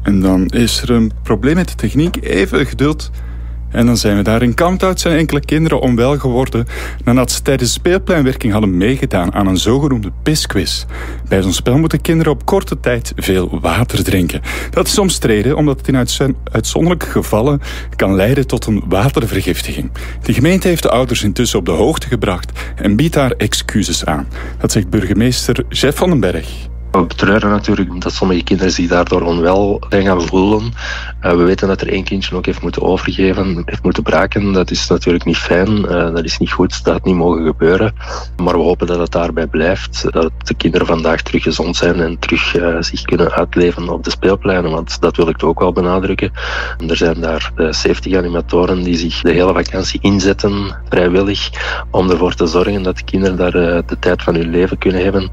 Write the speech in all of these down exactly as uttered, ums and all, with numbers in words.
En dan is er een probleem met de techniek. Even geduld. En dan zijn we daar. In Kamthout zijn enkele kinderen onwel geworden nadat ze tijdens speelpleinwerking hadden meegedaan aan een zogenoemde pisquiz. Bij zo'n spel moeten kinderen op korte tijd veel water drinken. Dat is omstreden omdat het in uitzon- uitzonderlijke gevallen kan leiden tot een watervergiftiging. De gemeente heeft de ouders intussen op de hoogte gebracht en biedt daar excuses aan. Dat zegt burgemeester Jeff van den Berg. We betreuren natuurlijk dat sommige kinderen zich daardoor onwel zijn gaan voelen. Uh, we weten dat er één kindje ook heeft moeten overgeven, heeft moeten braken. Dat is natuurlijk niet fijn, uh, dat is niet goed, dat had niet mogen gebeuren. Maar we hopen dat het daarbij blijft, dat de kinderen vandaag terug gezond zijn en terug uh, zich kunnen uitleven op de speelpleinen. Want dat wil ik ook wel benadrukken. En er zijn daar uh, zeventig animatoren die zich de hele vakantie inzetten, vrijwillig, om ervoor te zorgen dat de kinderen daar uh, de tijd van hun leven kunnen hebben.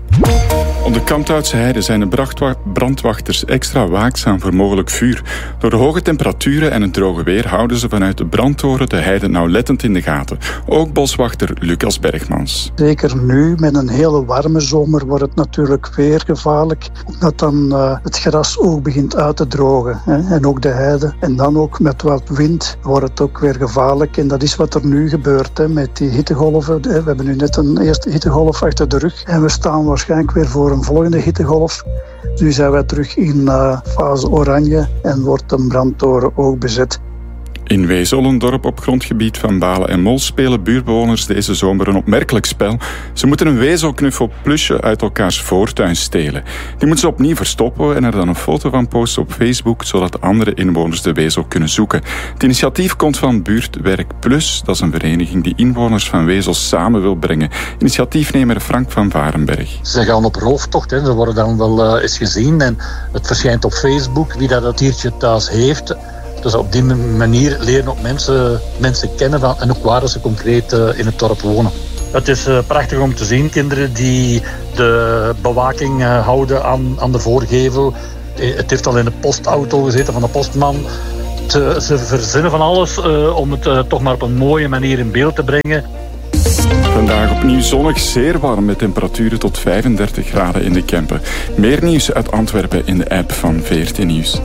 Op de Kamthoutse heide zijn de brachtwa- brandwachters extra waakzaam voor mogelijk vuur. Door de hoge temperaturen en het droge weer houden ze vanuit de brandtoren de heide nauwlettend in de gaten. Ook boswachter Lucas Bergmans. Zeker nu, met een hele warme zomer, wordt het natuurlijk weer gevaarlijk. Omdat dan uh, het gras ook begint uit te drogen. Hè, en ook de heide. En dan ook met wat wind wordt het ook weer gevaarlijk. En dat is wat er nu gebeurt hè, met die hittegolven. We hebben nu net een eerste hittegolf achter de rug. En we staan waarschijnlijk weer voor een volgende hittegolf. Nu zijn wij terug in uh, fase oranje en wordt een brandtoren ook bezet. In Wezel, een dorp op grondgebied van Balen en Mol, spelen buurtbewoners deze zomer een opmerkelijk spel. Ze moeten een wezelknuffelplusje uit elkaars voortuin stelen. Die moeten ze opnieuw verstoppen en er dan een foto van posten op Facebook, zodat andere inwoners de wezel kunnen zoeken. Het initiatief komt van Buurtwerk Plus. Dat is een vereniging die inwoners van Wezel samen wil brengen. Initiatiefnemer Frank van Varenberg. Ze gaan op rooftocht, hè. Ze worden dan wel uh, eens gezien en het verschijnt op Facebook wie dat, dat diertje thuis heeft. Dus op die manier leren ook mensen, mensen kennen van, en ook waar ze concreet uh, in het dorp wonen. Het is uh, prachtig om te zien, kinderen die de bewaking uh, houden aan, aan de voorgevel. Het heeft al in de postauto gezeten van de postman. Te, ze verzinnen van alles uh, om het uh, toch maar op een mooie manier in beeld te brengen. Vandaag opnieuw zonnig, zeer warm met temperaturen tot vijfendertig graden in de Kempen. Meer nieuws uit Antwerpen in de app van V R T Nieuws.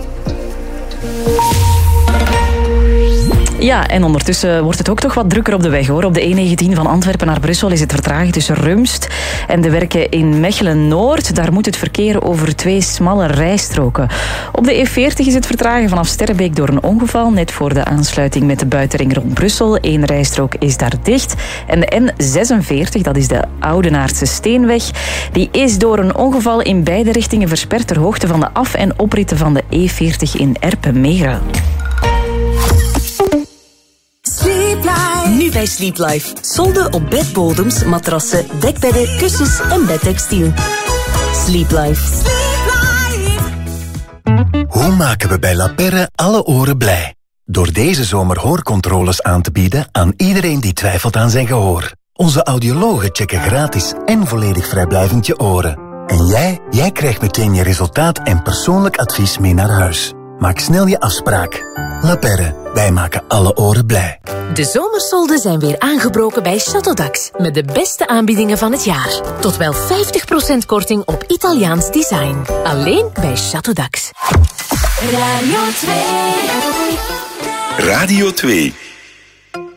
Ja, en ondertussen wordt het ook toch wat drukker op de weg, hoor. Op de E negentien van Antwerpen naar Brussel is het vertraging tussen Rumst en de werken in Mechelen-Noord. Daar moet het verkeer over twee smalle rijstroken. Op de E veertig is het vertragen vanaf Sterrebeek door een ongeval, net voor de aansluiting met de buitenring rond Brussel. Eén rijstrook is daar dicht. En de N zesenveertig, dat is de Oudenaardse Steenweg, die is door een ongeval in beide richtingen versperd ter hoogte van de af- en opritten van de E veertig in Erpenmeren. Nu bij Sleep Life. Solden op bedbodems, matrassen, dekbedden, kussens en bedtextiel. Sleep Life. Hoe maken we bij La Perre alle oren blij? Door deze zomer hoorcontroles aan te bieden aan iedereen die twijfelt aan zijn gehoor. Onze audiologen checken gratis en volledig vrijblijvend je oren. En jij, jij krijgt meteen je resultaat en persoonlijk advies mee naar huis. Maak snel je afspraak. La Perre, wij maken alle oren blij. De zomersolden zijn weer aangebroken bij Château met de beste aanbiedingen van het jaar. Tot wel vijftig procent korting op Italiaans design. Alleen bij Château. Radio twee. Radio twee.